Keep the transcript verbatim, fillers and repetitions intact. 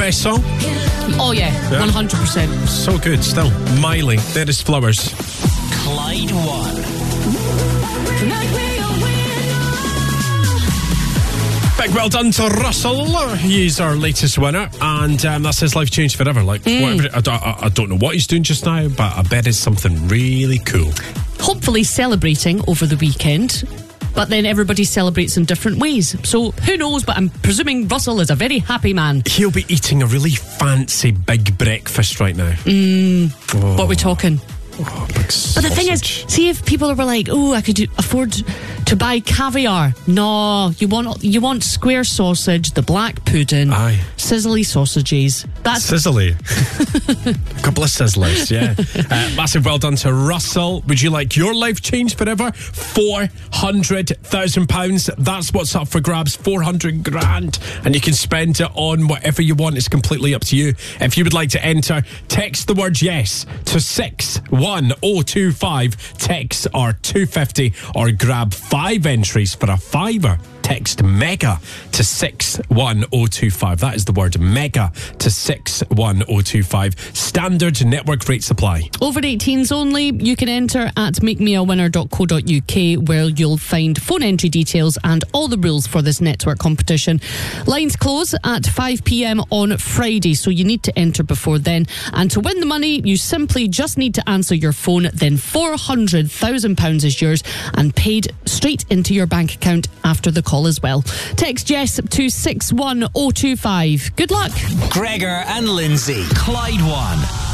best song? Oh yeah, Yeah. one hundred percent. So good, still. Miley, There Is Flowers. Clyde One. Big well done to Russell. He's our latest winner, and um, that's his life changed forever. Like, Mm. whatever, I, don't- I, I don't know what he's doing just now, but I bet it's something really cool. Hopefully celebrating over the weekend. But then everybody celebrates in different ways. So who knows, but I'm presuming Russell is a very happy man. He'll be eating a really fancy big breakfast right now. Mm, Oh. What are we talking? Oh, big But the thing is, sausage. see if people were like, oh, I could afford to buy caviar. No, you want you want square sausage, the black pudding, Aye. sizzly sausages. That's Sizzly. A couple of sizzlers, yeah. uh, massive well done to Russell. Would you like your life changed forever? four hundred thousand pounds. That's what's up for grabs. four hundred grand. And you can spend it on whatever you want. It's completely up to you. If you would like to enter, text the word yes to six one oh two five. Text or two fifty or grab five entries for a fiver. Text MEGA to six one oh two five. That is the word MEGA to six one oh two five. Standard network rate supply. over eighteens only. You can enter at make me a winner dot co dot uk, where you'll find phone entry details and all the rules for this network competition. Lines close at five p.m. on Friday, so you need to enter before then. And to win the money, you simply just need to answer your phone. Then four hundred thousand pounds is yours and paid straight into your bank account after the call as well. Text yes to six one oh two five. Good luck. Gregor and Lindsay. Clyde One.